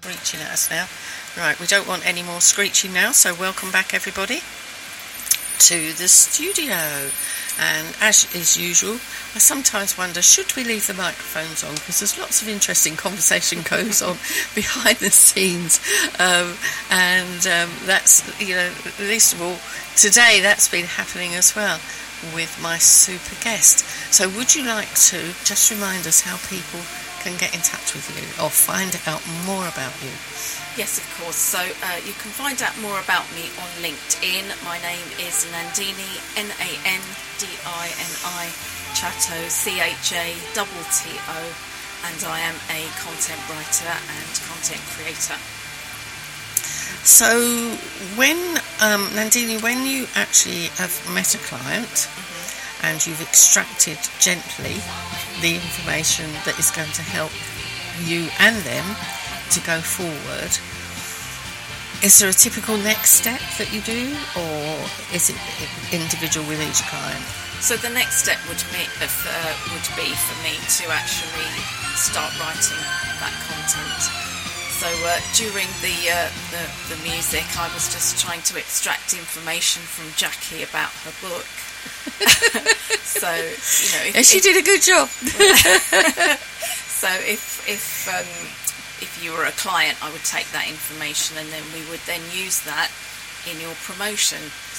Screeching at us now. Right, we don't want any more screeching now, so welcome back everybody to the studio. And as is usual, I sometimes wonder, should we leave the microphones on? Because there's lots of interesting conversation goes on behind the scenes. That's, least of all, today that's been happening as well with my super guest. So would you like to just remind us how people can get in touch with you or find out more about you? Yes, of course. So you can find out more about me on LinkedIn. My name is Nandini, Nandini Chatto, CHATTO, and I am a content writer and content creator. So Nandini, when you actually have met a client and you've extracted gently the information that is going to help you and them to go forward, is there a typical next step that you do, or is it individual with each client? So the next step would be for me to actually start writing that content. So during the music, I was just trying to extract information from Jackie about her book. So she did a good job. So if you were a client, I would take that information and then we would then use that in your promotion.